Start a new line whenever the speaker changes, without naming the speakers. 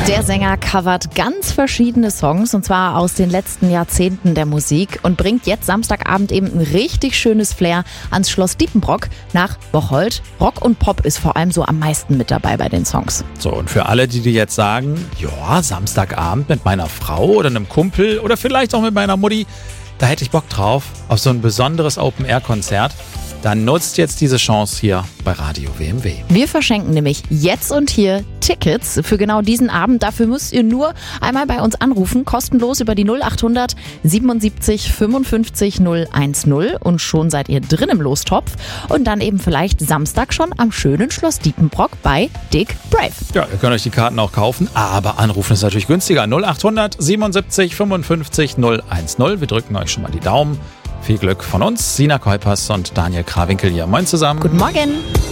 Der Sänger covert ganz verschiedene Songs, und zwar aus den letzten Jahrzehnten der Musik, und bringt jetzt Samstagabend eben ein richtig schönes Flair ans Schloss Diepenbrock nach Bocholt. Rock und Pop ist vor allem so am meisten mit dabei bei den Songs.
So, und für alle, die jetzt sagen, ja, Samstagabend mit meiner Frau oder einem Kumpel oder vielleicht auch mit meiner Mutti, da hätte ich Bock drauf, auf so ein besonderes Open-Air-Konzert, dann nutzt jetzt diese Chance hier bei Radio WMW.
Wir verschenken nämlich jetzt und hier Tickets für genau diesen Abend. Dafür müsst ihr nur einmal bei uns anrufen, kostenlos über die 0800 77 55 010, und schon seid ihr drin im Lostopf und dann eben vielleicht Samstag schon am schönen Schloss Diepenbrock bei Dick Brave.
Ja, ihr könnt euch die Karten auch kaufen, aber anrufen ist natürlich günstiger. 0800 77 55 010. Wir drücken euch schon mal die Daumen. Viel Glück von uns, Sina Kuipers und Daniel Krawinkel hier. Moin zusammen.
Guten Morgen.